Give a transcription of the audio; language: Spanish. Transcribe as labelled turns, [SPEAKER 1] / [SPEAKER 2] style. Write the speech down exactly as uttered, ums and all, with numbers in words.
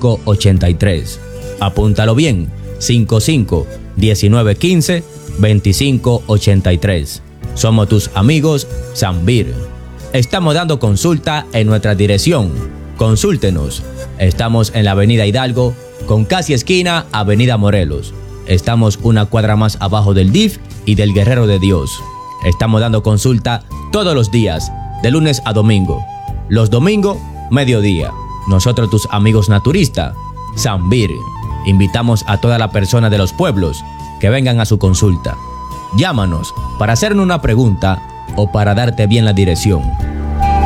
[SPEAKER 1] cinco ocho tres. Apúntalo bien, cinco cinco, diecinueve quince, veinticinco ochenta y tres. Somos tus amigos Sanvir. Estamos dando consulta en nuestra dirección. Consúltenos. Estamos en la Avenida Hidalgo, con casi esquina Avenida Morelos. Estamos una cuadra más abajo del D I F y del Guerrero de Dios. Estamos dando consulta todos los días, de lunes a domingo. Los domingos, mediodía. Nosotros tus amigos naturistas, Sanvir. Invitamos a toda la persona de los pueblos que vengan a su consulta. Llámanos para hacernos una pregunta o para darte bien la dirección.